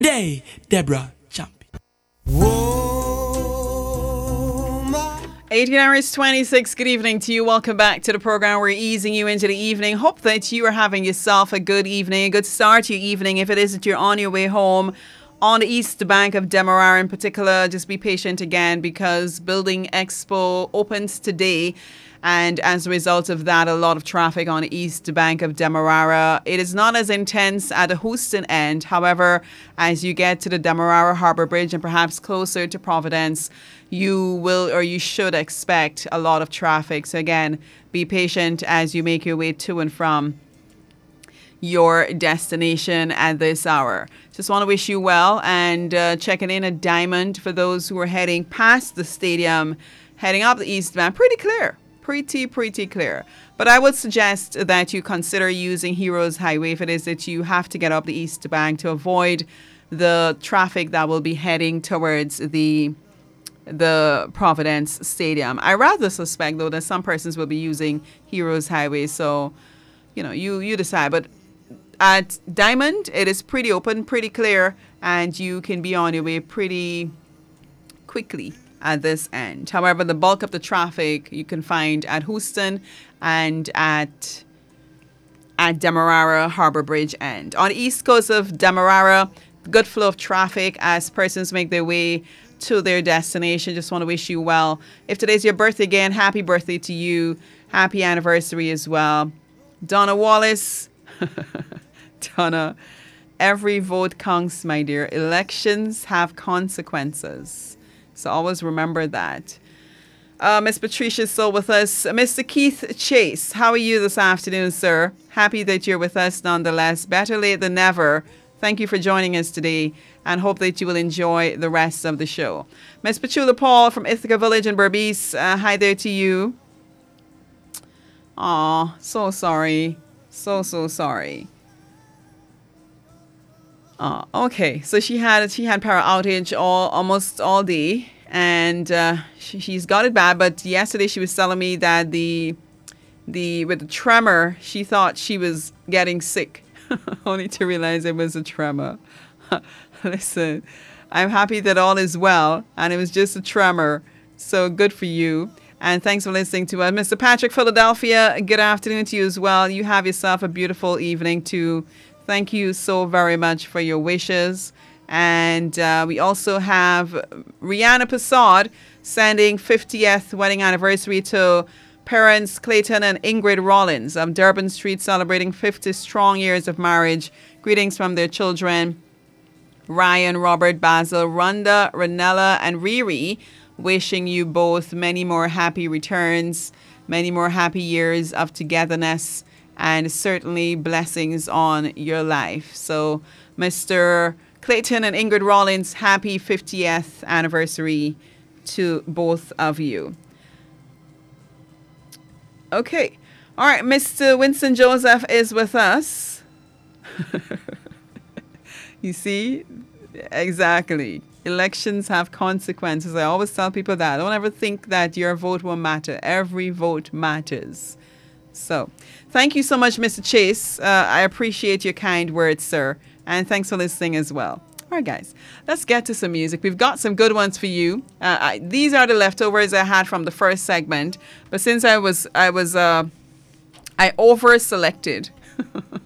Day, Deborah Champion. 18 hours 26. Good evening to you. Welcome back to the program. We're easing you into the evening. Hope that you are having yourself a good evening, a good start to your evening. If it isn't, you're on your way home on the east bank of Demerara in particular. Just be patient again because Building Expo opens today. And as a result of that, a lot of traffic on the east bank of Demerara. It is not as intense at the Houston end. However, as you get to the Demerara Harbor Bridge and perhaps closer to Providence, you will or you should expect a lot of traffic. So again, be patient as you make your way to and from your destination at this hour. Just want to wish you well and checking in at Diamond for those who are heading past the stadium, heading up the east bank. Pretty clear. Pretty clear. But I would suggest that you consider using Heroes Highway if it is that you have to get up the east bank to avoid the traffic that will be heading towards the Providence Stadium. I rather suspect, though, that some persons will be using Heroes Highway. So, you decide. But at Diamond, it is pretty open, pretty clear, and you can be on your way pretty quickly at this end. However, the bulk of the traffic you can find at Houston and at Demerara Harbor Bridge end. On the east coast of Demerara, good flow of traffic as persons make their way to their destination. Just want to wish you well. If today's your birthday again, happy birthday to you. Happy anniversary as well. Donna Wallace. Donna, every vote counts, my dear. Elections have consequences. So always remember that. Miss Patricia is still with us. Mr. Keith Chase, how are you this afternoon, sir? Happy that you're with us nonetheless. Better late than never. Thank you for joining us today and hope that you will enjoy the rest of the show. Miss Petula Paul from Ithaca Village in Berbice, hi there to you. Aw, so sorry. So sorry. Okay, so she had power outage almost all day, and she's got it bad. But yesterday she was telling me that with the tremor, she thought she was getting sick, only to realize it was a tremor. Listen, I'm happy that all is well, and it was just a tremor. So good for you. And thanks for listening to us. Mr. Patrick Philadelphia, good afternoon to you as well. You have yourself a beautiful evening too. Thank you so very much for your wishes. And we also have Rihanna Passad sending 50th wedding anniversary to parents Clayton and Ingrid Rollins of Durban Street, celebrating 50 strong years of marriage. Greetings from their children, Ryan, Robert, Basil, Rhonda, Ranella, and Riri. Wishing you both many more happy returns, many more happy years of togetherness, and certainly blessings on your life. So, Mr. Clayton and Ingrid Rollins, happy 50th anniversary to both of you. Okay. All right. Mr. Winston Joseph is with us. You see? Exactly. Elections have consequences. I always tell people that. Don't ever think that your vote won't matter. Every vote matters. So, thank you so much, Mr. Chase. I appreciate your kind words, sir. And thanks for listening as well. All right, guys, let's get to some music. We've got some good ones for you. These are the leftovers I had from the first segment. But since I over-selected